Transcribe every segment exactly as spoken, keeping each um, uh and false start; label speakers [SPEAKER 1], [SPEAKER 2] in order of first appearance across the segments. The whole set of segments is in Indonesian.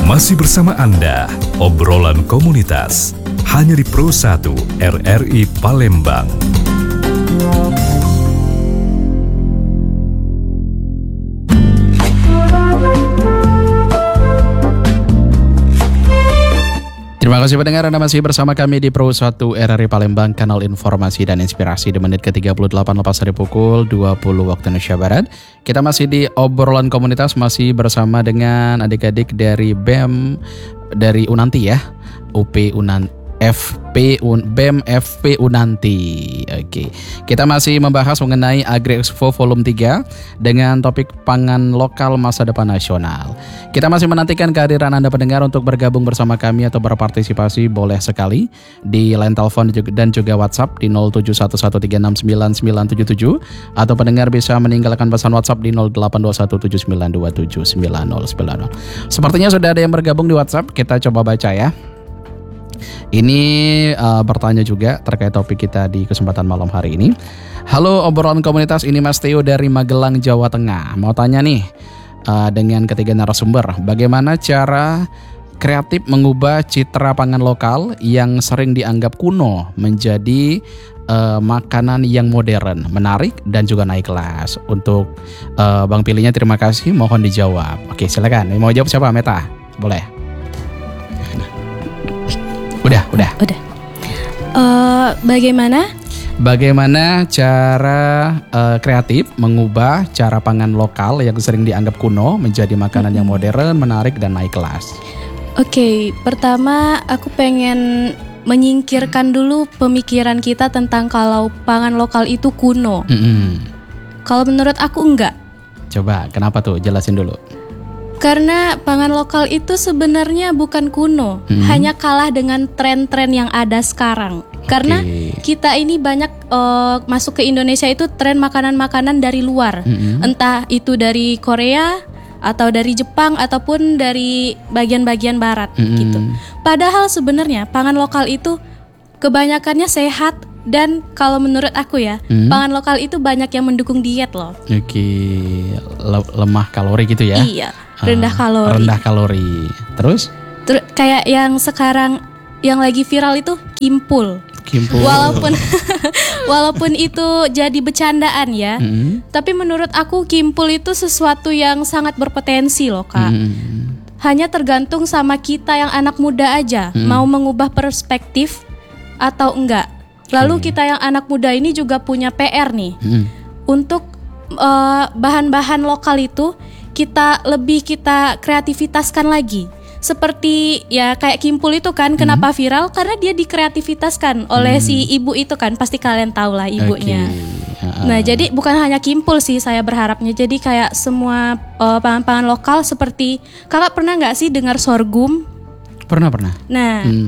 [SPEAKER 1] Masih bersama Anda, obrolan komunitas, hanya di Pro satu R R I Palembang.
[SPEAKER 2] Terima kasih pendengar, Anda masih bersama kami di Pro satu R R I Palembang, kanal informasi dan inspirasi di menit ke tiga puluh delapan lepas dari pukul dua puluh waktu Indonesia Barat. Kita masih di obrolan komunitas, masih bersama dengan adik-adik dari B E M, dari Unanti ya, U P Unanti. F P B E M F P Unanti. Oke. Kita masih membahas mengenai Agri Expo Volume tiga dengan topik pangan lokal masa depan nasional. Kita masih menantikan kehadiran Anda pendengar untuk bergabung bersama kami atau berpartisipasi, boleh sekali di line telepon dan juga WhatsApp di nol tujuh satu satu tiga enam sembilan sembilan tujuh tujuh, atau pendengar bisa meninggalkan pesan WhatsApp di nol delapan dua satu tujuh sembilan dua tujuh sembilan nol sembilan nol. Sepertinya sudah ada yang bergabung di WhatsApp, kita coba baca ya. Ini uh, bertanya juga terkait topik kita di kesempatan malam hari ini. Halo obrolan komunitas, ini Mas Theo dari Magelang, Jawa Tengah. Mau tanya nih uh, dengan ketiga narasumber, bagaimana cara kreatif mengubah citra pangan lokal yang sering dianggap kuno menjadi uh, makanan yang modern, menarik dan juga naik kelas. Untuk uh, Bang pilihnya terima kasih, mohon dijawab. Oke, silakan. Mau jawab siapa? Meta, boleh. Udah, udah.
[SPEAKER 3] Udah. Uh, bagaimana?
[SPEAKER 2] Bagaimana cara uh, kreatif mengubah cara pangan lokal yang sering dianggap kuno menjadi makanan mm-hmm. yang modern, menarik dan naik kelas?
[SPEAKER 3] Oke, okay, pertama aku pengen menyingkirkan dulu pemikiran kita tentang kalau pangan lokal itu kuno. Mm-hmm. Kalau menurut aku enggak.
[SPEAKER 2] Coba, kenapa tuh? Jelasin dulu.
[SPEAKER 3] Karena pangan lokal itu sebenarnya bukan kuno, hmm. hanya kalah dengan tren-tren yang ada sekarang. Okay. Karena kita ini banyak uh, masuk ke Indonesia itu tren makanan-makanan dari luar, hmm. entah itu dari Korea atau dari Jepang ataupun dari bagian-bagian barat hmm. gitu. Padahal sebenarnya pangan lokal itu kebanyakannya sehat. Dan kalau menurut aku ya, hmm. pangan lokal itu banyak yang mendukung diet loh.
[SPEAKER 2] Oke, okay. Le- lemah kalori gitu ya?
[SPEAKER 3] Iya, rendah uh, kalori.
[SPEAKER 2] Rendah kalori. Terus?
[SPEAKER 3] Ter- kayak yang sekarang yang lagi viral itu kimpul.
[SPEAKER 2] Kimpul.
[SPEAKER 3] Walaupun walaupun itu jadi bercandaan ya, hmm. tapi menurut aku kimpul itu sesuatu yang sangat berpotensi loh kak. Hmm. Hanya tergantung sama kita yang anak muda aja, hmm. mau mengubah perspektif atau enggak. Lalu kita yang anak muda ini juga punya P R nih hmm. untuk uh, bahan-bahan lokal itu kita lebih kita kreativitaskan lagi. Seperti ya kayak kimpul itu kan hmm. kenapa viral? Karena dia dikreativitaskan oleh hmm. si ibu itu kan, pasti kalian tahu lah ibunya. Okay. Uh-uh. Nah jadi bukan hanya kimpul sih saya berharapnya. Jadi kayak semua uh, pangan-pangan lokal seperti, kakak pernah nggak sih dengar sorghum?
[SPEAKER 2] Pernah pernah.
[SPEAKER 3] Nah. Hmm.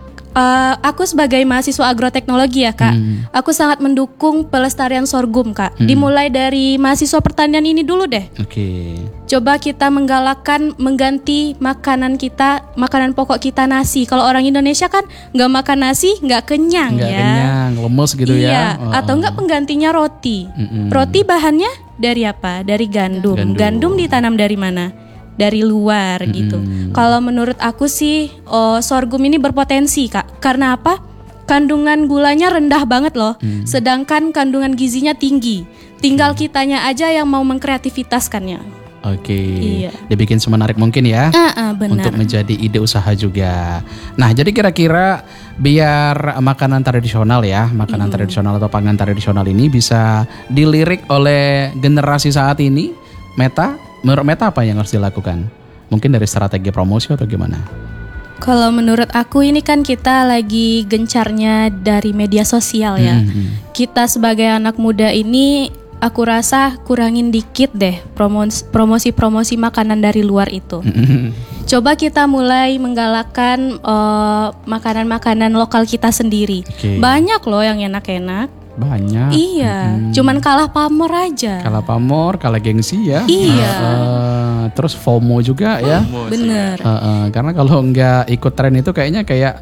[SPEAKER 3] Uh, aku sebagai mahasiswa agroteknologi ya kak, hmm. aku sangat mendukung pelestarian sorghum kak. Hmm. Dimulai dari mahasiswa pertanian ini dulu deh.
[SPEAKER 2] Oke. Okay.
[SPEAKER 3] Coba kita menggalakkan mengganti makanan kita, makanan pokok kita nasi. Kalau orang Indonesia kan nggak makan nasi nggak kenyang
[SPEAKER 2] gak
[SPEAKER 3] ya.
[SPEAKER 2] Nggak kenyang, lemes gitu
[SPEAKER 3] iya.
[SPEAKER 2] ya.
[SPEAKER 3] Oh. Atau nggak penggantinya roti. Mm-mm. Roti bahannya dari apa? Dari gandum. Gandum, Gandum ditanam dari mana? Dari luar mm-hmm. gitu. Kalau menurut aku sih oh, sorghum ini berpotensi kak. Karena apa? Kandungan gulanya rendah banget loh. Mm. Sedangkan kandungan gizinya tinggi. Tinggal kitanya aja yang mau mengkreativitaskannya.
[SPEAKER 2] Oke. Iya. Dibikin semenarik mungkin ya.
[SPEAKER 3] Uh-uh, benar.
[SPEAKER 2] Untuk menjadi ide usaha juga. Nah jadi kira-kira biar makanan tradisional ya, makanan mm. tradisional atau pangan tradisional ini bisa dilirik oleh generasi saat ini, Meta, menurut Meta apa yang harus dilakukan? Mungkin dari strategi promosi atau gimana?
[SPEAKER 3] Kalau menurut aku ini kan kita lagi gencarnya dari media sosial ya. Mm-hmm. Kita sebagai anak muda ini aku rasa kurangin dikit deh promos- promosi-promosi makanan dari luar itu. Mm-hmm. Coba kita mulai menggalakkan uh, makanan-makanan lokal kita sendiri. Okay. Banyak loh yang enak-enak.
[SPEAKER 2] Banyak.
[SPEAKER 3] Iya, hmm. cuman kalah pamor aja.
[SPEAKER 2] Kalah pamor, kalah gengsi ya.
[SPEAKER 3] Iya.
[SPEAKER 2] Uh, terus FOMO juga ya.
[SPEAKER 3] Bener.
[SPEAKER 2] Uh, uh, karena kalau nggak ikut tren itu kayaknya kayak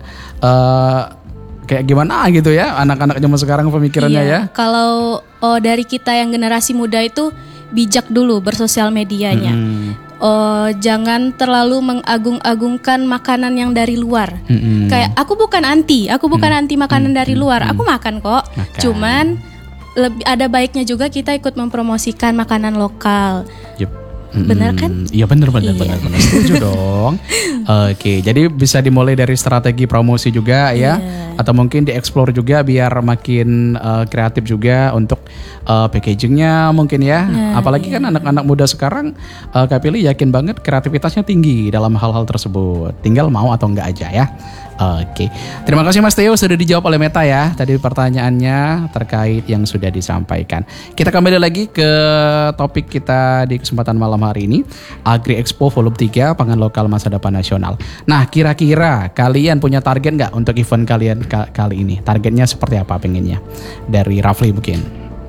[SPEAKER 2] uh, kayak gimana gitu ya anak-anak zaman sekarang pemikirannya
[SPEAKER 3] iya.
[SPEAKER 2] ya.
[SPEAKER 3] Kalau oh, dari kita yang generasi muda itu bijak dulu bersosial medianya. Hmm. oh, jangan terlalu mengagung-agungkan makanan yang dari luar.
[SPEAKER 2] Mm-mm.
[SPEAKER 3] Kayak aku bukan anti, aku bukan
[SPEAKER 2] Mm.
[SPEAKER 3] anti makanan
[SPEAKER 2] Mm.
[SPEAKER 3] dari luar.
[SPEAKER 2] Mm.
[SPEAKER 3] Aku makan kok.
[SPEAKER 2] Makan.
[SPEAKER 3] Cuman lebih ada baiknya juga kita ikut mempromosikan makanan lokal.
[SPEAKER 2] Yep.
[SPEAKER 3] Benar kan?
[SPEAKER 2] Iya benar benar
[SPEAKER 3] Iya.
[SPEAKER 2] benar benar. Setuju dong. Oke, jadi bisa dimulai dari strategi promosi juga ya,
[SPEAKER 3] Iya.
[SPEAKER 2] atau mungkin dieksplor juga biar makin uh, kreatif juga untuk uh, packagingnya mungkin ya.
[SPEAKER 3] Nah,
[SPEAKER 2] Apalagi kan anak-anak muda sekarang, uh, Kak Pili yakin banget kreativitasnya tinggi dalam hal-hal tersebut. Tinggal mau atau enggak aja ya. Oke, terima kasih Mas Theo sudah dijawab oleh Meta ya. Tadi pertanyaannya terkait yang sudah disampaikan. Kita kembali lagi ke topik kita di kesempatan malam hari ini, Agri Expo Volume tiga, Pangan Lokal Masa Depan Nasional. Nah, kira-kira kalian punya target nggak untuk event kalian ka- kali ini? Targetnya seperti apa pengennya? Dari Rafli mungkin.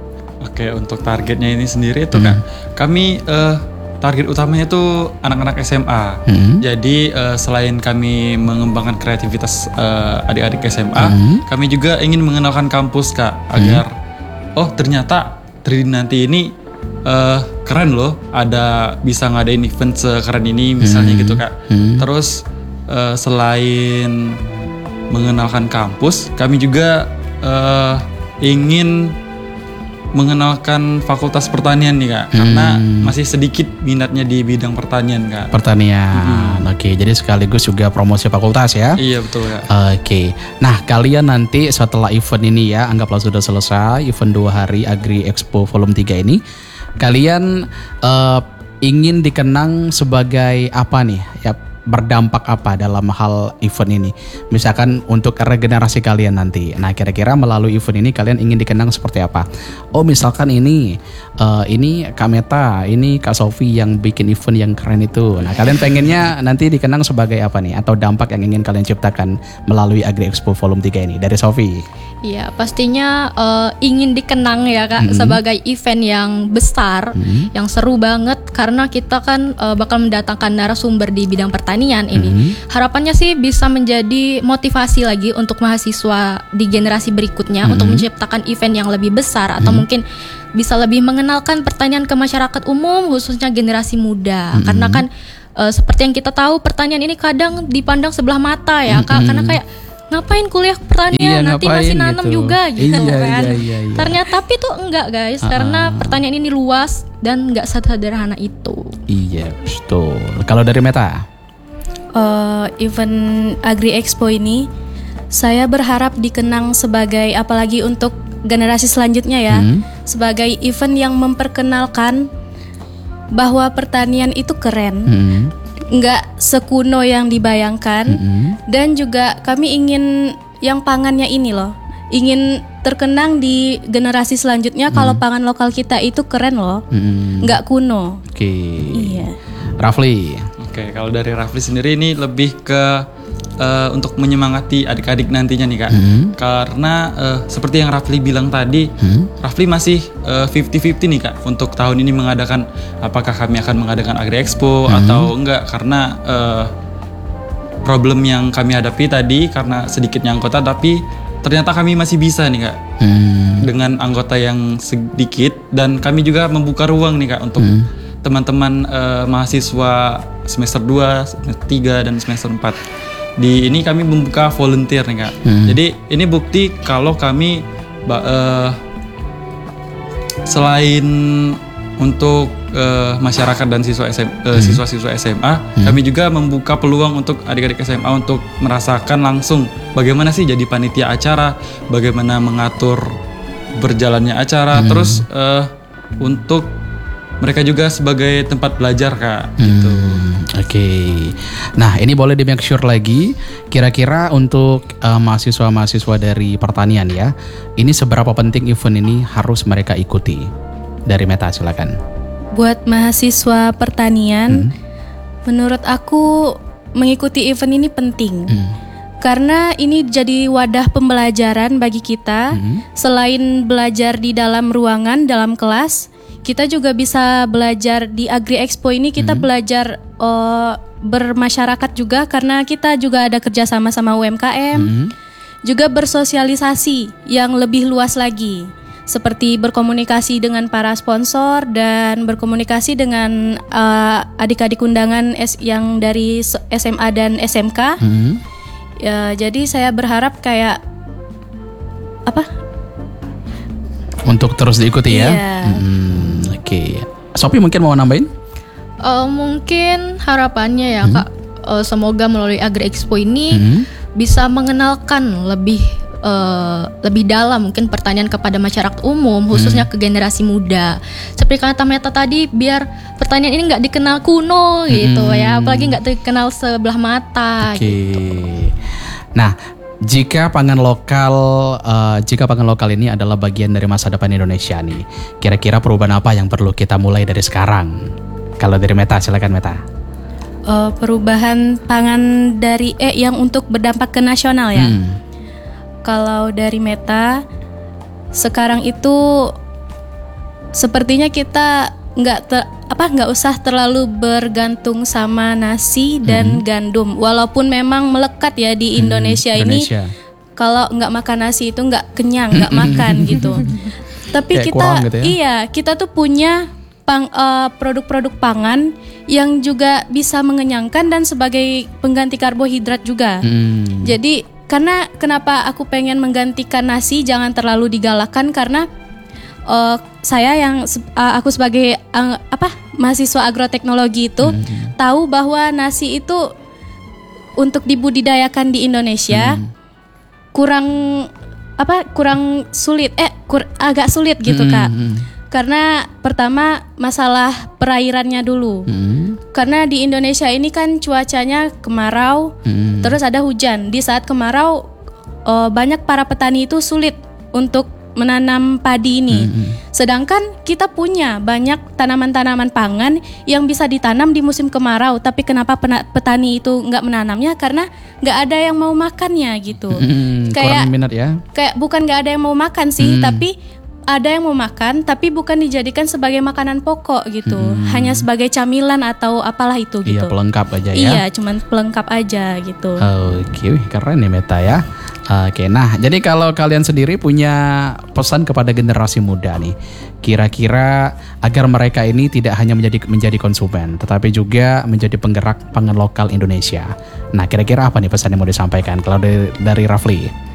[SPEAKER 4] Oke, untuk targetnya ini sendiri itu Kak, kami eh, target utamanya itu anak-anak S M A.
[SPEAKER 2] Hmm.
[SPEAKER 4] Jadi eh, selain kami mengembangkan kreativitas eh, adik-adik S M A,
[SPEAKER 2] Hmm.
[SPEAKER 4] kami juga ingin mengenalkan kampus Kak, agar oh ternyata tiga D nanti ini eh, keren loh, ada bisa ngadain event sekeren ini misalnya
[SPEAKER 2] Hmm.
[SPEAKER 4] gitu Kak.
[SPEAKER 2] Hmm.
[SPEAKER 4] Terus eh, selain mengenalkan kampus, kami juga eh, ingin mengenalkan fakultas pertanian nih Kak, karena masih sedikit minatnya di bidang pertanian Kak.
[SPEAKER 2] Pertanian. Oke, jadi sekaligus juga promosi fakultas ya.
[SPEAKER 4] Iya betul Kak.
[SPEAKER 2] Oke, nah kalian nanti setelah event ini ya, anggaplah sudah selesai event dua hari Agri Expo Volume tiga ini, kalian eh, ingin dikenang sebagai apa nih? Ya, berdampak apa dalam hal event ini? Misalkan untuk regenerasi kalian nanti. Nah, kira-kira melalui event ini kalian ingin dikenang seperti apa? Oh, misalkan ini eh, ini Kak Meta, ini Kak Sofi yang bikin event yang keren itu. Nah, kalian pengennya nanti dikenang sebagai apa nih? Atau dampak yang ingin kalian ciptakan melalui Agri Expo Volume tiga ini? Dari Sofi.
[SPEAKER 5] Iya, pastinya eh, ingin dikenang ya Kak
[SPEAKER 2] Mhm.
[SPEAKER 5] sebagai event yang besar,
[SPEAKER 2] Mhm.
[SPEAKER 5] yang seru banget karena kita kan eh, bakal mendatangkan narasumber di bidang pertanian ini.
[SPEAKER 2] Mhm.
[SPEAKER 5] Harapannya sih bisa menjadi motivasi lagi untuk mahasiswa di generasi berikutnya
[SPEAKER 2] Mhm.
[SPEAKER 5] untuk menciptakan event yang lebih besar atau mungkin bisa lebih mengenalkan pertanian ke masyarakat umum khususnya generasi muda.
[SPEAKER 2] Mhm.
[SPEAKER 5] Karena kan eh, seperti yang kita tahu pertanian ini kadang dipandang sebelah mata ya Kak,
[SPEAKER 2] Mhm.
[SPEAKER 5] karena kayak ngapain kuliah pertanian,
[SPEAKER 2] Iya,
[SPEAKER 5] nanti
[SPEAKER 2] ngapain
[SPEAKER 5] masih nanam
[SPEAKER 2] gitu.
[SPEAKER 5] juga gitu
[SPEAKER 2] Iya,
[SPEAKER 5] kan.
[SPEAKER 2] iya, iya, iya.
[SPEAKER 5] Ternyata tapi tuh enggak guys,
[SPEAKER 2] Ah,
[SPEAKER 5] karena
[SPEAKER 2] ah.
[SPEAKER 5] pertanian ini luas dan enggak sederhana itu.
[SPEAKER 2] Iya, betul. Kalau dari Meta?
[SPEAKER 3] Eh, event Agri Expo ini saya berharap dikenang sebagai, apalagi untuk generasi selanjutnya ya,
[SPEAKER 2] Hmm.
[SPEAKER 3] sebagai event yang memperkenalkan bahwa pertanian itu keren,
[SPEAKER 2] Hmm.
[SPEAKER 3] nggak sekuno yang dibayangkan.
[SPEAKER 2] Hmm.
[SPEAKER 3] Dan juga kami ingin yang pangannya ini loh, ingin terkenang di generasi selanjutnya kalau pangan lokal kita itu keren loh,
[SPEAKER 2] Hmm.
[SPEAKER 3] nggak kuno.
[SPEAKER 2] Oke.
[SPEAKER 3] Iya.
[SPEAKER 2] Rafli.
[SPEAKER 4] Oke, kalau dari Rafli sendiri ini lebih ke eh, untuk menyemangati adik-adik nantinya nih Kak.
[SPEAKER 2] Hmm.
[SPEAKER 4] Karena eh, seperti yang Rafli bilang tadi,
[SPEAKER 2] Hmm.
[SPEAKER 4] Rafli masih eh, fifty fifty nih Kak untuk tahun ini mengadakan, apakah kami akan mengadakan Agri Expo atau enggak, karena eh, problem yang kami hadapi tadi karena sedikitnya anggota, tapi ternyata kami masih bisa nih Kak
[SPEAKER 2] Hmm.
[SPEAKER 4] dengan anggota yang sedikit, dan kami juga membuka ruang nih Kak untuk teman-teman eh, mahasiswa semester dua, semester tiga, dan semester empat. Di ini kami membuka volunteer nih Kak.
[SPEAKER 2] Hmm.
[SPEAKER 4] Jadi ini bukti kalau kami ba- eh, selain untuk eh, masyarakat dan siswa S M, eh, siswa-siswa S M A, kami juga membuka peluang untuk adik-adik S M A untuk merasakan langsung bagaimana sih jadi panitia acara, bagaimana mengatur berjalannya acara, terus eh, untuk mereka juga sebagai tempat belajar Kak, gitu.
[SPEAKER 2] Hmm, Oke. Nah, ini boleh di make sure lagi. Kira-kira untuk eh, mahasiswa-mahasiswa dari pertanian ya, ini seberapa penting event ini harus mereka ikuti? Dari Meta silakan.
[SPEAKER 3] Buat mahasiswa pertanian, menurut aku mengikuti event ini penting.
[SPEAKER 2] Hmm.
[SPEAKER 3] Karena ini jadi wadah pembelajaran bagi kita. Selain belajar di dalam ruangan, dalam kelas, kita juga bisa belajar di Agri Expo ini. Kita belajar eh, bermasyarakat juga, karena kita juga ada kerjasama sama U M K M. Juga bersosialisasi yang lebih luas lagi. seperti berkomunikasi dengan para sponsor dan berkomunikasi dengan uh, adik-adik undangan S yang dari S M A dan S M K. Hmm. Ya, jadi saya berharap kayak apa?
[SPEAKER 2] Untuk terus diikuti ya.
[SPEAKER 3] Iya.
[SPEAKER 2] Hmm, Oke. Okay. Sophie mungkin mau nambahin?
[SPEAKER 5] Uh, mungkin harapannya ya hmm. Kak, uh, semoga melalui Agri Expo ini hmm. bisa mengenalkan lebih Uh, lebih dalam mungkin pertanyaan kepada masyarakat umum, khususnya hmm. ke generasi muda. Seperti kata Meta tadi, biar pertanyaan ini nggak dikenal kuno gitu hmm. ya, apalagi nggak dikenal sebelah mata.
[SPEAKER 2] Oke.
[SPEAKER 5] Gitu.
[SPEAKER 2] Nah, jika pangan lokal, uh, jika pangan lokal ini adalah bagian dari masa depan Indonesia nih, kira-kira perubahan apa yang perlu kita mulai dari sekarang? Kalau dari Meta, silakan Meta.
[SPEAKER 3] Uh, perubahan pangan dari eh yang untuk berdampak ke nasional ya. Hmm. Kalau dari Meta, sekarang itu sepertinya kita nggak ter, apa nggak usah terlalu bergantung sama nasi dan hmm. gandum. Walaupun memang melekat ya di Indonesia, hmm, Indonesia. ini, kalau nggak makan nasi itu nggak kenyang, nggak makan gitu. Tapi
[SPEAKER 2] kayak
[SPEAKER 3] kita,
[SPEAKER 2] gitu ya?
[SPEAKER 3] iya kita tuh punya pang, uh, produk-produk pangan yang juga bisa mengenyangkan dan sebagai pengganti karbohidrat juga. Hmm. Jadi karena kenapa aku pengen menggantikan nasi jangan terlalu digalakkan karena uh, saya yang uh, aku sebagai uh, apa mahasiswa agroteknologi itu hmm. tahu bahwa nasi itu untuk dibudidayakan di Indonesia hmm. kurang apa kurang sulit eh kur, agak sulit gitu hmm. Kak. Karena pertama masalah perairannya dulu. Hmm. Karena di Indonesia ini kan cuacanya kemarau, hmm. terus ada hujan. Di saat kemarau uh, banyak para petani itu sulit untuk menanam padi ini. Hmm. Sedangkan kita punya banyak tanaman-tanaman pangan yang bisa ditanam di musim kemarau. Tapi kenapa pena- petani itu nggak menanamnya? Karena nggak ada yang mau makannya gitu.
[SPEAKER 2] Hmm,
[SPEAKER 3] kayak
[SPEAKER 2] kurang minat ya?
[SPEAKER 3] Kayak bukan nggak ada yang mau makan sih, hmm. tapi ada yang mau makan tapi bukan dijadikan sebagai makanan pokok gitu, hmm. hanya sebagai camilan atau apalah itu gitu.
[SPEAKER 2] Iya, pelengkap aja ya.
[SPEAKER 3] Iya, cuman pelengkap aja gitu.
[SPEAKER 2] Oke, keren nih Meta ya. Oke, nah jadi kalau kalian sendiri punya pesan kepada generasi muda nih, kira-kira agar mereka ini tidak hanya menjadi menjadi konsumen, tetapi juga menjadi penggerak pangan lokal Indonesia. Nah, kira-kira apa nih pesan yang mau disampaikan kalau dari, dari Rafli?